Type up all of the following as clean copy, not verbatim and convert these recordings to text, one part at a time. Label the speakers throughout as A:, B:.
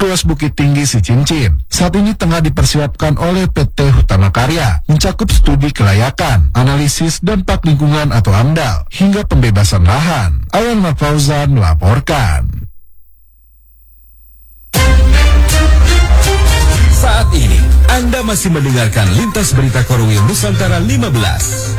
A: Tuas Bukit Tinggi Sicincin. Saat ini tengah dipersiapkan oleh PT Hutama Karya, mencakup studi kelayakan, analisis dampak lingkungan atau AMDAL, hingga pembebasan lahan. Ayan Fauzan melaporkan.
B: Saat ini, Anda masih mendengarkan Lintas Berita Korwil Nusantara 15.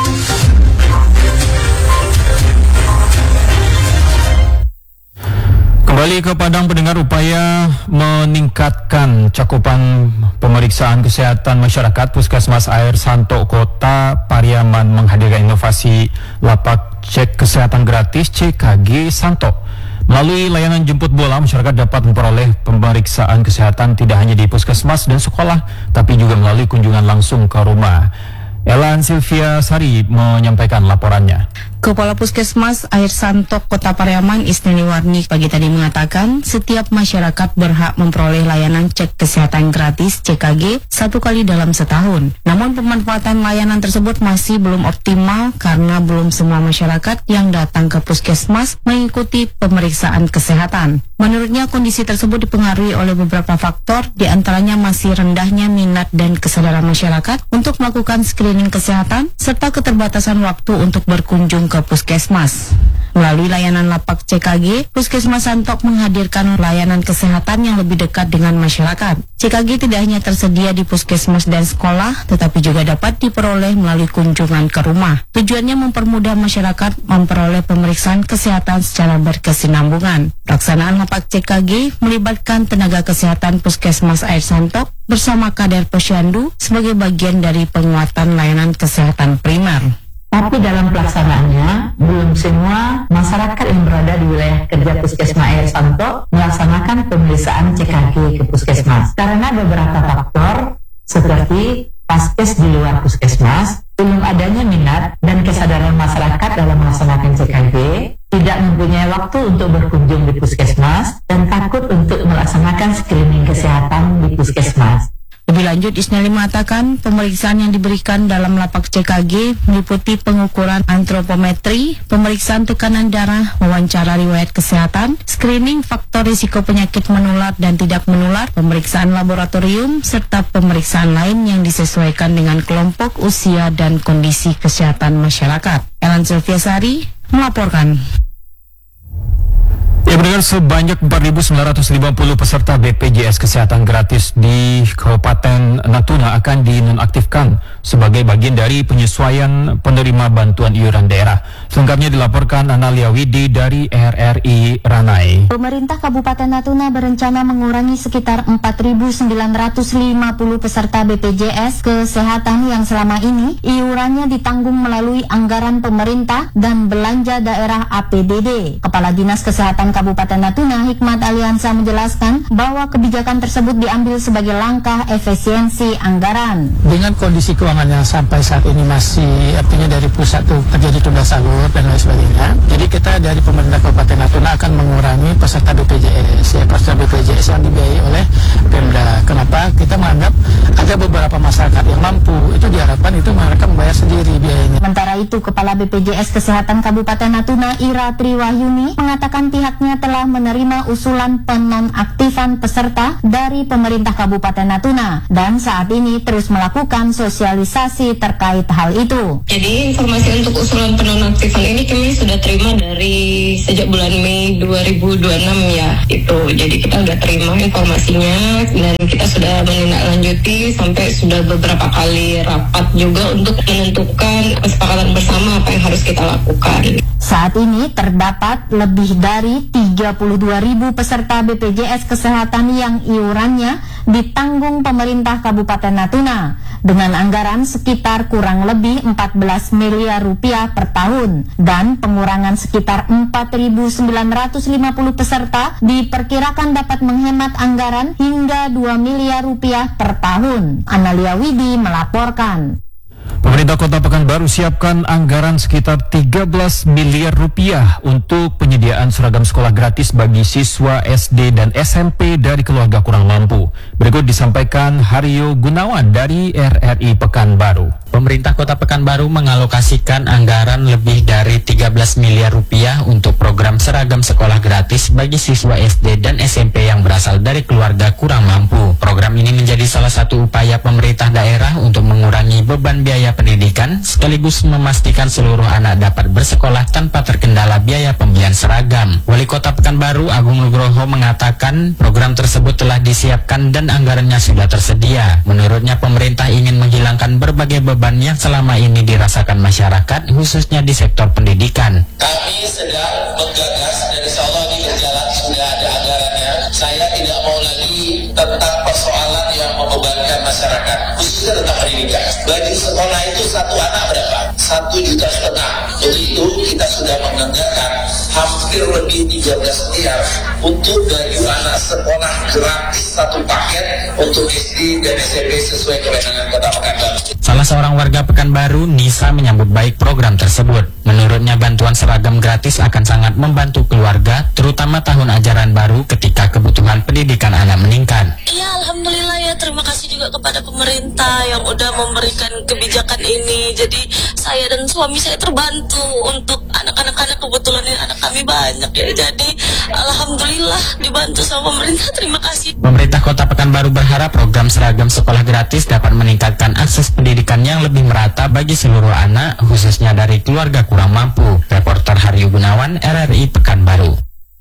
C: Kembali ke Padang, pendengar. Upaya meningkatkan cakupan pemeriksaan kesehatan masyarakat, Puskesmas Air Santo Kota Pariaman menghadirkan inovasi lapak cek kesehatan gratis CKG Santo. Melalui layanan jemput bola, masyarakat dapat memperoleh pemeriksaan kesehatan tidak hanya di puskesmas dan sekolah, tapi juga melalui kunjungan langsung ke rumah. Elan Sylvia Sari menyampaikan laporannya.
D: Kepala Puskesmas Air Santo Kota Pariaman Isneni Warni pagi tadi mengatakan setiap masyarakat berhak memperoleh layanan cek kesehatan gratis CKG 1 kali dalam setahun. Namun pemanfaatan layanan tersebut masih belum optimal karena belum semua masyarakat yang datang ke Puskesmas mengikuti pemeriksaan kesehatan. Menurutnya kondisi tersebut dipengaruhi oleh beberapa faktor, diantaranya masih rendahnya minat dan kesadaran masyarakat untuk melakukan screening kesehatan serta keterbatasan waktu untuk berkunjung ke Puskesmas. Melalui layanan lapak CKG, Puskesmas Santok menghadirkan layanan kesehatan yang lebih dekat dengan masyarakat. CKG tidak hanya tersedia di puskesmas dan sekolah, tetapi juga dapat diperoleh melalui kunjungan ke rumah. Tujuannya mempermudah masyarakat memperoleh pemeriksaan kesehatan secara berkesinambungan. Pelaksanaan lapak CKG melibatkan tenaga kesehatan Puskesmas Air Santok bersama Kader Posyandu sebagai bagian dari penguatan layanan kesehatan primer.
E: Tapi dalam pelaksanaannya, belum semua masyarakat yang berada di wilayah kerja Puskesmas Air Santo melaksanakan pemeriksaan CKG ke Puskesmas. Karena beberapa faktor seperti paskes di luar Puskesmas, belum adanya minat dan kesadaran masyarakat dalam melaksanakan CKG, tidak mempunyai waktu untuk berkunjung di Puskesmas, dan takut untuk melaksanakan screening kesehatan di Puskesmas.
D: Lebih lanjut, Isneli mengatakan pemeriksaan yang diberikan dalam lapak CKG meliputi pengukuran antropometri, pemeriksaan tekanan darah, wawancara riwayat kesehatan, screening faktor risiko penyakit menular dan tidak menular, pemeriksaan laboratorium, serta pemeriksaan lain yang disesuaikan dengan kelompok usia dan kondisi kesehatan masyarakat. Elan Sylvia Sari melaporkan.
C: Ya, mendengar, sebanyak 4.950 peserta BPJS Kesehatan gratis di Kabupaten Natuna akan dinonaktifkan sebagai bagian dari penyesuaian penerima bantuan iuran daerah. Selengkapnya dilaporkan Analia Widi dari RRI Ranai.
F: Pemerintah Kabupaten Natuna berencana mengurangi sekitar 4.950 peserta BPJS Kesehatan yang selama ini iurannya ditanggung melalui anggaran pemerintah dan belanja daerah APBD. Kepala Dinas Kesehatan Kabupaten Natuna, Hikmat Aliansa, menjelaskan bahwa kebijakan tersebut diambil sebagai langkah efisiensi anggaran.
G: Dengan kondisi keuangan yang sampai saat ini masih, artinya dari pusat tuh terjadi tunda salur dan lain sebagainya. Jadi kita dari pemerintah Kabupaten Natuna akan mengurangi peserta BPJS, peserta BPJS yang dibiayai oleh Pemda. Kenapa? Kita menganggap ada beberapa masyarakat yang mampu, itu diharapkan itu mereka membayar sendiri biayanya.
F: Sementara itu, Kepala BPJS Kesehatan Kabupaten Natuna, Ira Triwahyuni, mengatakan pihaknya telah menerima usulan penonaktifan peserta dari pemerintah Kabupaten Natuna dan saat ini terus melakukan sosialisasi terkait hal itu.
H: Jadi informasi untuk usulan penonaktifan ini kami sudah terima dari sejak bulan Mei 2026 ya. Jadi kita sudah terima informasinya dan kita sudah menindaklanjuti sampai sudah beberapa kali rapat juga untuk menentukan kesepakatan bersama apa yang harus kita lakukan.
F: Saat ini terdapat lebih dari 32.000 peserta BPJS Kesehatan yang iurannya ditanggung pemerintah Kabupaten Natuna dengan anggaran sekitar kurang lebih 14 miliar rupiah per tahun dan pengurangan sekitar 4.950 peserta diperkirakan dapat menghemat anggaran hingga 2 miliar rupiah per tahun. Analia Widi melaporkan.
C: Pemerintah Pemerintah Kota Pekanbaru siapkan anggaran sekitar 13 miliar rupiah untuk penyediaan seragam sekolah gratis bagi siswa SD dan SMP dari keluarga kurang mampu. Berikut disampaikan Haryo Gunawan dari RRI Pekanbaru.
I: Pemerintah Kota Pekanbaru mengalokasikan anggaran lebih dari 13 miliar rupiah untuk program seragam sekolah gratis bagi siswa SD dan SMP yang berasal dari keluarga kurang mampu. Program ini menjadi salah satu upaya pemerintah daerah untuk mengurangi beban biaya pendidikan sekaligus memastikan seluruh anak dapat bersekolah tanpa terkendala biaya pembelian seragam. Wali Kota Pekanbaru Agung Nugroho mengatakan program tersebut telah disiapkan dan anggarannya sudah tersedia. Menurutnya pemerintah ingin menghilangkan berbagai beban yang selama ini dirasakan masyarakat khususnya di sektor pendidikan.
J: Kami sedang menggagas dan insya Allah ini berjalan, sudah ada anggarannya. Saya tidak mau lagi tentang persoalan yang membebankan masyarakat khususnya tentang pendidikan. Bagi sekolah itu satu anak berapa? 1,5 juta. Untuk itu kita sudah menganggarkan hampir lebih 13 miliar untuk bagi anak sekolah gratis satu paket untuk SD dan SMP sesuai kewenangan Kota Pekanbaru.
I: Salah seorang warga Pekanbaru, Nisa, menyambut baik program tersebut. Menurutnya bantuan seragam gratis akan sangat membantu keluarga, terutama tahun ajaran baru ketika kebutuhan pendidikan anak meningkat.
K: Iya, alhamdulillah ya, terima kasih juga kepada pemerintah yang udah memberikan kebijakan ini. Jadi saya dan suami saya terbantu untuk anak-anak, kebetulan ini anak kami banyak ya. Jadi alhamdulillah dibantu sama pemerintah, terima kasih.
I: Pemerintah Kota Pekanbaru berharap program seragam sekolah gratis dapat meningkatkan akses pendidikan yang lebih merata bagi seluruh anak, khususnya dari keluarga kurang mampu. Reporter Haryo Gunawan, RRI Pekanbaru.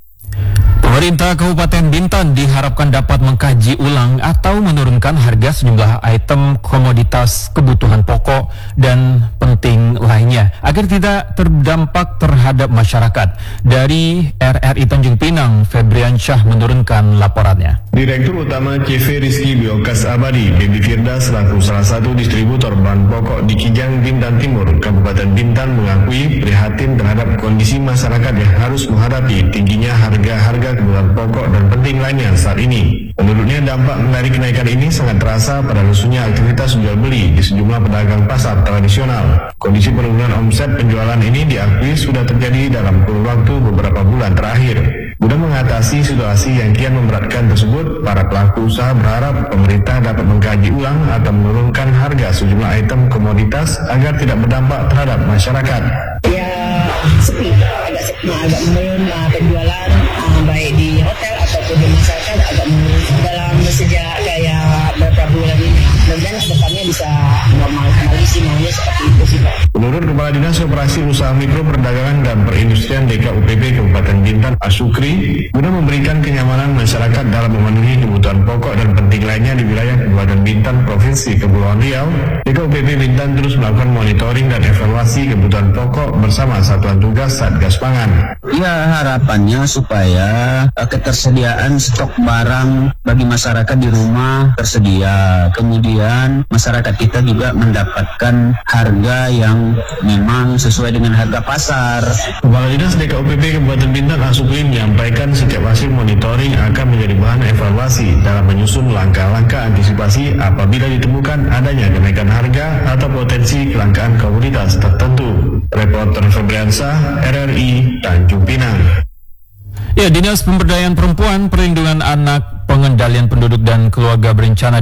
C: Pemerintah Kabupaten Bintan diharapkan dapat mengkaji ulang atau menurunkan harga sejumlah item komoditas kebutuhan pokok dan penting lainnya agar tidak terdampak terhadap masyarakat. Dari RRI Tanjung Pinang, Febrian Syah menurunkan laporannya.
L: Direktur Utama CV Rizky Biokas Abadi, Baby Firda, selaku salah satu distributor bahan pokok di Kijang, Bintan Timur, Kabupaten Bintan, mengakui prihatin terhadap kondisi masyarakat yang harus menghadapi tingginya harga-harga kebutuhan pokok dan penting lainnya saat ini. Menurutnya dampak dari kenaikan ini sangat terasa pada lesunya aktivitas jual beli di sejumlah pedagang pasar tradisional. Kondisi penurunan omset penjualan ini diakui sudah terjadi dalam kurun waktu beberapa bulan terakhir. Guna mengatasi situasi yang kian memberatkan tersebut, para pelaku usaha berharap pemerintah dapat mengkaji ulang atau menurunkan harga sejumlah item komoditas agar tidak berdampak terhadap masyarakat.
M: Ya, sepi, agak menurun penjualan baik di hotel ataupun di masyarakat agak menurun dalam sejak kayak beberapa bulan ini. Dan kedepannya bisa normal kembali sih, maunya seperti itu sih Pak.
L: Menurut Kepala Dinas Operasi Usaha Mikro Perdagangan dan Perindustrian DKUPP Kabupaten Bintan Asukri, guna memberikan kenyamanan masyarakat dalam memenuhi kebutuhan pokok dan penting lainnya di wilayah Kabupaten Bintan Provinsi Kepulauan Riau, DKUPP Bintan terus melakukan monitoring dan evaluasi kebutuhan pokok bersama Satuan Tugas Satgas Pangan.
N: Ya, harapannya supaya ketersediaan stok barang bagi masyarakat di rumah tersedia, kemudian masyarakat kita juga mendapatkan harga yang memang sesuai dengan harga pasar.
L: Kepala Dinas DKUPP Kabupaten Bintan Asukri menyampaikan setiap hasil monitoring akan menjadi bahan evaluasi dalam menyusun langkah-langkah antisipasi apabila ditemukan adanya kenaikan harga atau potensi kelangkaan komoditas tertentu. Reporter Febriansyah, RRI Tanjung Pinang.
C: Ya, Dinas Pemberdayaan Perempuan, Perlindungan Anak, Pengendalian Penduduk dan Keluarga Berencana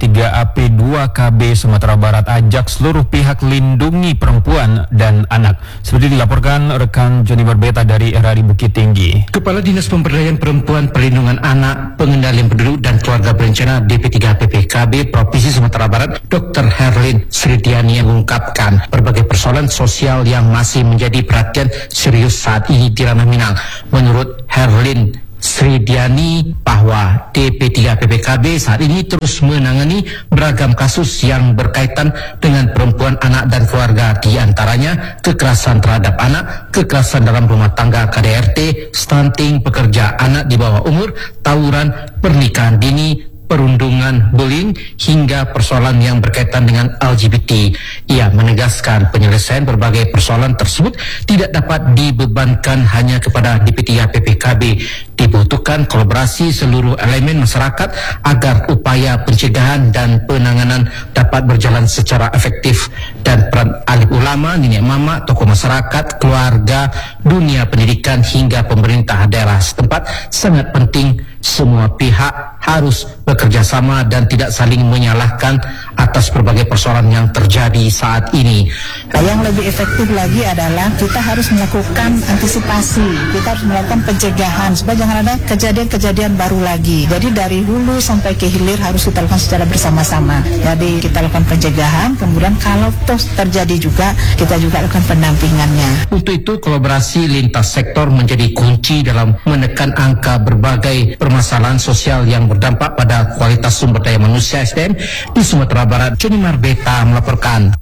C: DP3AP2KB Sumatera Barat ajak seluruh pihak lindungi perempuan dan anak. Seperti dilaporkan rekan Joni Barbeta dari RRI Bukit Tinggi.
O: Kepala Dinas Pemberdayaan Perempuan, Perlindungan Anak, Pengendalian Penduduk dan Keluarga Berencana DP3AP2KB Provinsi Sumatera Barat, Dr. Herlin Sridiani mengungkapkan berbagai persoalan sosial yang masih menjadi perhatian serius saat ini di ranah Minang. Menurut Herlin Sridiani bahwa DP3PPKB saat ini terus menangani beragam kasus yang berkaitan dengan perempuan, anak dan keluarga, di antaranya kekerasan terhadap anak, kekerasan dalam rumah tangga KDRT, stunting, pekerja anak di bawah umur, tawuran, pernikahan dini, perundungan, bullying, hingga persoalan yang berkaitan dengan LGBT. Ia menegaskan penyelesaian berbagai persoalan tersebut tidak dapat dibebankan hanya kepada DP3PPKB. Dibutuhkan kolaborasi seluruh elemen masyarakat agar upaya pencegahan dan penanganan dapat berjalan secara efektif, dan peran alim ulama, nenek mama, tokoh masyarakat, keluarga, dunia pendidikan hingga pemerintah daerah setempat sangat penting. Semua pihak harus bekerja sama dan tidak saling menyalahkan atas berbagai persoalan yang terjadi saat ini.
P: Yang lebih efektif lagi adalah kita harus melakukan antisipasi, kita harus melakukan pencegahan supaya jangan ada kejadian-kejadian baru lagi. Jadi dari hulu sampai ke hilir harus kita lakukan secara bersama-sama. Jadi kita lakukan pencegahan, kemudian kalau toh terjadi juga, kita juga lakukan pendampingannya.
O: Untuk itu kolaborasi lintas sektor menjadi kunci dalam menekan angka berbagai permasalahan sosial yang berdampak pada kualitas sumber daya manusia SDM di Sumatera Barat. Joni Marbeta melaporkan.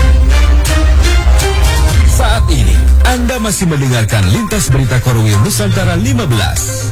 B: Saat ini Anda masih mendengarkan Lintas Berita Korwil Nusantara 15.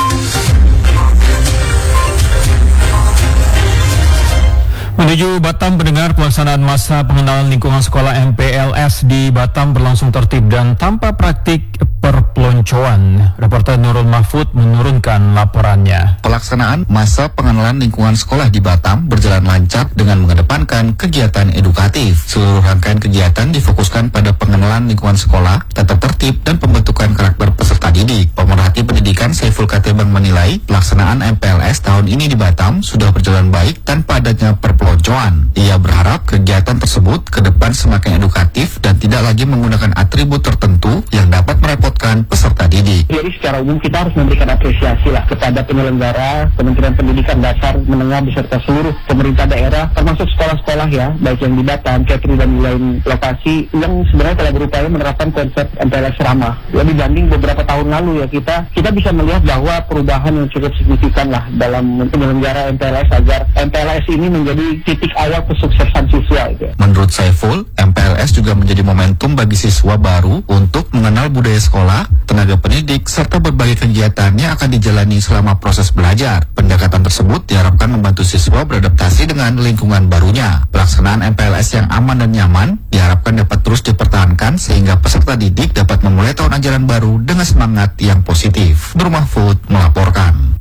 C: Menuju Batam, pendengar, pelaksanaan masa pengenalan lingkungan sekolah MPLS di Batam berlangsung tertib dan tanpa praktik perpeloncoan. Reporter Nurul Mahfud menurunkan laporannya.
Q: Pelaksanaan masa pengenalan lingkungan sekolah di Batam berjalan lancar dengan mengedepankan kegiatan edukatif. Seluruh rangkaian kegiatan difokuskan pada pengenalan lingkungan sekolah, tata tertib, dan pembentukan karakter peserta didik. Pemerhati pendidikan Saiful Katebang menilai pelaksanaan MPLS tahun ini di Batam sudah berjalan baik tanpa adanya perpeloncoan. Ia berharap kegiatan tersebut ke depan semakin edukatif dan tidak lagi menggunakan atribut tertentu yang dapat merepotkan peserta didik.
R: Jadi secara umum kita harus memberikan apresiasi lah kepada penyelenggara, Kementerian Pendidikan Dasar, Menengah beserta seluruh pemerintah daerah, termasuk sekolah-sekolah ya, baik yang di Batam, Kepri dan lain lokasi yang sebenarnya telah berupaya menerapkan konsep MPLS ramah. Ya, dibanding beberapa tahun lalu ya kita bisa melihat bahwa perubahan yang cukup signifikan lah dalam penyelenggara MPLS agar MPLS ini menjadi titik awal kesuksesan siswa itu.
Q: Menurut Saiful, MPLS juga menjadi momentum bagi siswa baru untuk mengenal budaya sekolah, tenaga pendidik, serta berbagai kegiatan yang akan dijalani selama proses belajar. Pendekatan tersebut diharapkan membantu siswa beradaptasi dengan lingkungan barunya. Pelaksanaan MPLS yang aman dan nyaman diharapkan dapat terus dipertahankan sehingga peserta didik dapat memulai tahun ajaran baru dengan semangat yang positif. Nur Mahfud melaporkan.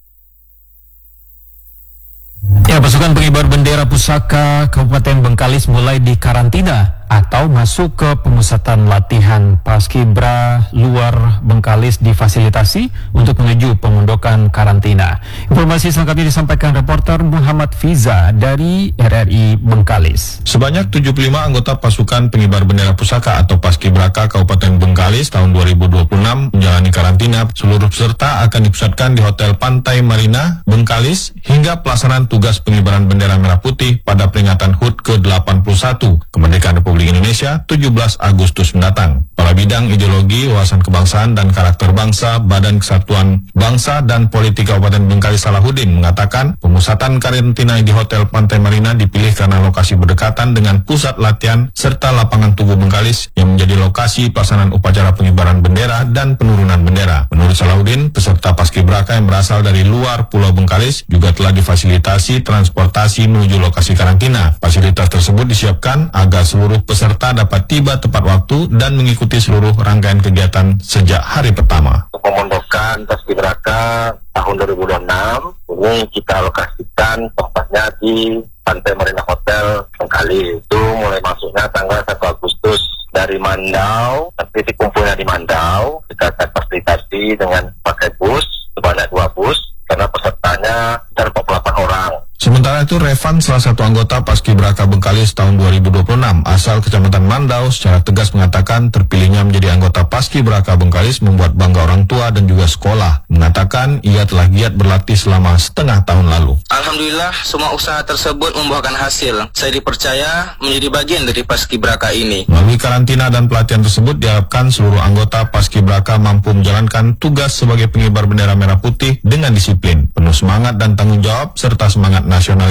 C: Ya, pasukan pengibar bendera pusaka Kabupaten Bengkalis mulai dikarantina atau masuk ke pemusatan latihan Paskibra luar Bengkalis difasilitasi untuk menuju pemundokan karantina. Informasi selengkapnya disampaikan reporter Muhammad Fiza dari RRI Bengkalis.
L: Sebanyak 75 anggota pasukan pengibar bendera pusaka atau Paskibraka Kabupaten Bengkalis tahun 2026 menjalani karantina. Seluruh peserta akan dipusatkan di Hotel Pantai Marina Bengkalis hingga pelaksanaan tugas pengibaran bendera merah putih pada peringatan HUT ke-81 Kemerdekaan Republik Indonesia 17 Agustus mendatang. Kepala Bidang Ideologi, Wawasan Kebangsaan dan Karakter Bangsa Badan Kesatuan Bangsa dan Politik Kabupaten Bengkalis Salahuddin mengatakan pemusatan karantina di Hotel Pantai Marina dipilih karena lokasi berdekatan dengan pusat latihan serta lapangan Tugu Bengkalis yang menjadi lokasi pelaksanaan upacara pengibaran bendera dan penurunan bendera. Menurut Salahuddin, peserta Paskibraka yang berasal dari luar Pulau Bengkalis juga telah difasilitasi transportasi menuju lokasi karantina. Fasilitas tersebut disiapkan agar seluruh peserta dapat tiba tepat waktu dan mengikuti seluruh rangkaian kegiatan sejak hari pertama.
S: Pemondokan Paskibraka tahun 2026 ini kita lokasikan tempatnya di Pantai Marina Hotel Bengkalis. Itu mulai masuknya tanggal 1 Agustus dari Mandau, titik kumpulnya di Mandau. Kita akan fasilitasi dengan pakai bus sebanyak 2 bus karena pesertanya sekitar 48 orang.
L: Sementara itu, Revan, salah satu anggota Paskibraka Bengkalis tahun 2026 asal Kecamatan Mandau, secara tegas mengatakan terpilihnya menjadi anggota Paskibraka Bengkalis membuat bangga orang tua dan juga sekolah. Mengatakan ia telah giat berlatih selama setengah tahun lalu.
T: Alhamdulillah, semua usaha tersebut membuahkan hasil. Saya dipercaya menjadi bagian dari Paskibraka ini.
L: Melalui karantina dan pelatihan tersebut diharapkan seluruh anggota Paskibraka mampu menjalankan tugas sebagai pengibar bendera merah putih dengan disiplin, penuh semangat dan tanggung jawab serta semangat nasional